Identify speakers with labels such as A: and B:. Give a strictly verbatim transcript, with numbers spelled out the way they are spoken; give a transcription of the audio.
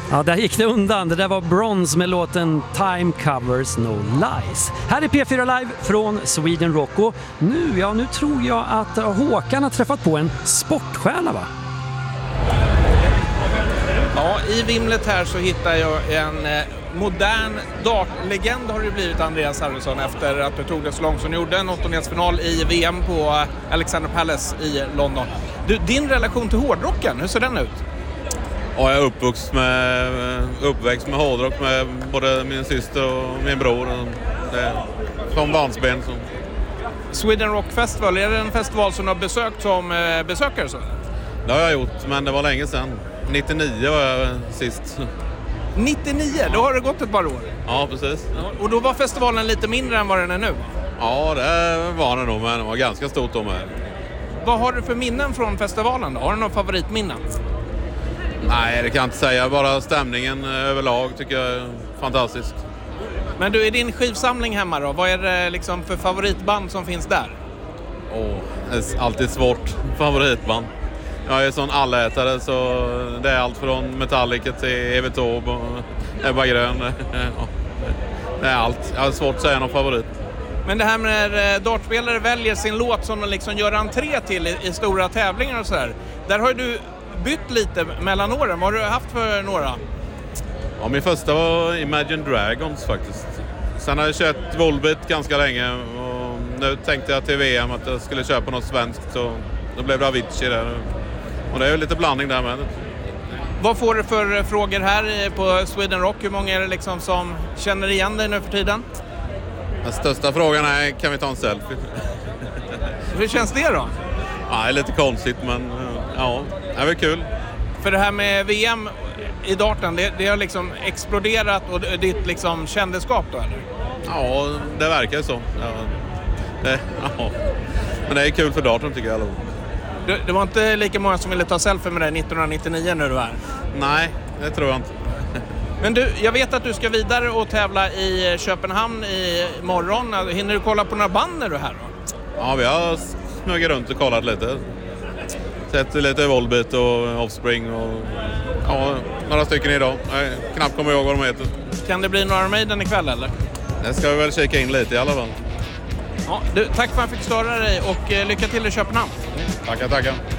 A: Ja, där gick det undan. Det där var Bronze med låten Time Covers No Lies. Här är P fyra Live från Sweden Rock. Och nu, ja, nu tror jag att Håkan har träffat på en sportstjärna, va?
B: Ja, i vimlet här så hittar jag en eh, modern dartlegend har det blivit, Andreas Harrison, efter att du tog det så långt som du gjorde. En åttondelsfinal i V M på Alexander Palace i London. Du, din relation till hårdrocken, hur ser den ut?
C: Ja, jag är uppvuxen med, uppväxt med hårdrock med både min syster och min bror. Det är som barnsben. Som...
B: Sweden Rock Festival, är det en festival som du har besökt som eh, besökare? Så?
C: Det har jag gjort, men det var länge sedan. nittionio var jag sist.
B: nittionio, då har det gått ett par år.
C: Ja, precis.
B: Ja, och då var festivalen lite mindre än vad den är nu?
C: Ja, det var det nog, men det var ganska stort då med.
B: Vad har du för minnen från festivalen då? Har du några favoritminnen?
C: Nej, det kan jag inte säga. Bara stämningen överlag tycker jag är fantastisk.
B: Men du, i din skivsamling hemma då, vad är det liksom för favoritband som finns där?
C: Åh, det är alltid svårt. Favoritband. Jag är sån allätare, så det är allt från Metallica till Evert Taube och Ebba Grön. Det är allt. Jag har svårt att säga någon favorit.
B: Men det här med när dartspelare väljer sin låt som de liksom gör entré till i, i stora tävlingar och sådär. Där har du bytt lite mellan åren. Vad har du haft för några?
C: Ja, min första var Imagine Dragons faktiskt. Sen har jag kört Volbeat ganska länge och nu tänkte jag till V M att jag skulle köpa något svenskt, så då blev det Avicii där. Och det är ju lite blandning där med.
B: Vad får du för frågor här på Sweden Rock? Hur många är det liksom som känner igen dig nu för tiden?
C: Den största frågan är, kan vi ta en selfie?
B: Hur känns det då?
C: Ja, det är lite konstigt, men ja, det är väl kul.
B: För det här med V M i darten, det, det har liksom exploderat och ditt liksom kändeskap då, eller?
C: Ja, det verkar så. Ja, det, ja. Men det är kul för darten tycker jag.
B: Det, det var inte lika många som ville ta selfie med dig nittonhundranittionio när du var här?
C: Nej, det tror jag inte.
B: Men du, jag vet att du ska vidare och tävla i Köpenhamn i morgon. Hinner du kolla på några band när du är här då?
C: Ja, vi har smugit runt och kollat lite. Sett lite Volbeat och Offspring och ja, några stycken idag. Jag knappt kommer ihåg vad de heter.
B: Kan det bli några Maiden ikväll eller?
C: Det ska vi väl kika in lite i alla fall.
B: Ja, du, tack för att jag fick störa dig och lycka till i Köpenhamn.
C: Tackar, tackar.